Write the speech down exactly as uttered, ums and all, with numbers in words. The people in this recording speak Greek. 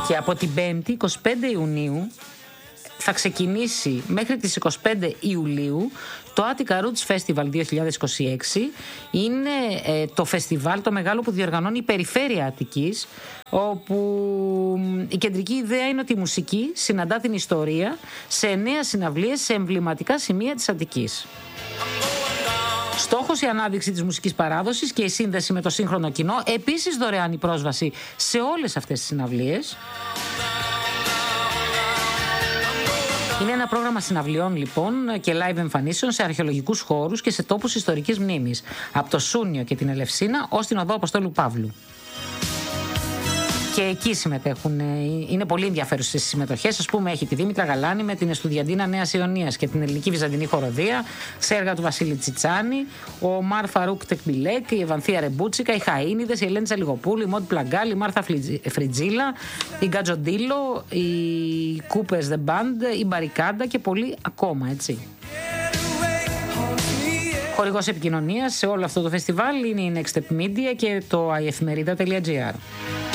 Και από την πέμπτη, εικοστή πέμπτη Ιουνίου, θα ξεκινήσει μέχρι τις εικοστή πέμπτη Ιουλίου το Attica Roots Festival δύο χιλιάδες είκοσι έξι. Είναι ε, το φεστιβάλ το μεγάλο που διοργανώνει η Περιφέρεια Αττικής, όπου η κεντρική ιδέα είναι ότι η μουσική συναντά την ιστορία σε εννέα συναυλίες σε εμβληματικά σημεία της Αττικής. Στόχος η ανάδειξη της μουσικής παράδοσης και η σύνδεση με το σύγχρονο κοινό. Επίσης δωρεάν η πρόσβαση σε όλες αυτές τις συναυλίες. Είναι ένα πρόγραμμα συναυλιών λοιπόν και live εμφανίσεων σε αρχαιολογικούς χώρους και σε τόπους ιστορικής μνήμης, από το Σούνιο και την Ελευσίνα ως την Οδό Αποστόλου Παύλου. Και εκεί συμμετέχουν, είναι πολύ ενδιαφέρουσες οι συμμετοχές. Ας πούμε, έχει τη Δήμητρα Γαλάνη με την Εστουδιαντίνα Νέας Ιωνίας και την Ελληνική Βυζαντινή Χοροδία, σε έργα του Βασίλη Τσιτσάνη, ο Μαρ Φαρούκ Τεκμπιλέκ, η Ευανθία Ρεμπούτσικα, οι Χαΐνιδες, η Ελένη Τσαλιγοπούλου, η Μόντ Πλαγκάλ, η Μάρθα Φριτζίλα, η Γκατζοντήλο, η Coopers The Band, η Μπαρικάντα και πολλοί ακόμα, έτσι. Χορηγός επικοινωνίας σε όλο αυτό το φεστιβάλ είναι η Next Step Media και το iefmerida.gr.